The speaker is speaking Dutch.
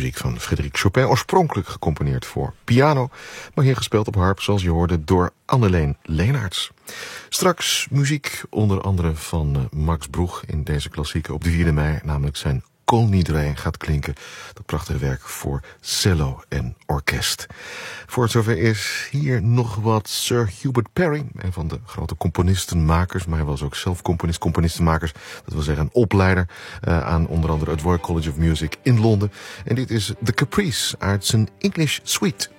muziek van Frédéric Chopin, oorspronkelijk gecomponeerd voor piano, maar hier gespeeld op harp, zoals je hoorde, door Anneleen Leenaerts. Straks muziek onder andere van Max Broeg in deze klassieke op de 4e mei, namelijk zijn Kol Nidrei gaat klinken. Dat prachtige werk voor cello en orkest. Voor het zover is hier nog wat Sir Hubert Parry, een van de grote componistenmakers, maar hij was ook zelf componistenmakers. Dat wil zeggen een opleider aan onder andere het Royal College of Music in Londen. En dit is The Caprice uit zijn English Suite.